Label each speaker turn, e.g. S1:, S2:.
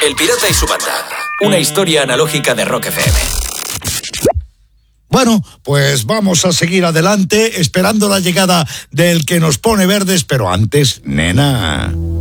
S1: El pirata y su banda. Una historia analógica de Rock FM.
S2: Bueno, pues vamos a seguir adelante esperando la llegada del que nos pone verdes, pero antes, nena.